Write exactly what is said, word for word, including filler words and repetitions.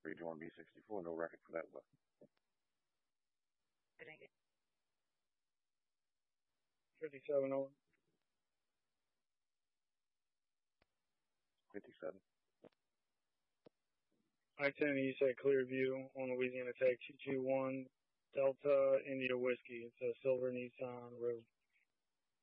Rejoin B sixty-four, no record for that weapon. fifty-seven over. fifty-seven. I ten, you said clear view on Louisiana Tech two two one Delta India Whiskey. It's a silver Nissan Road.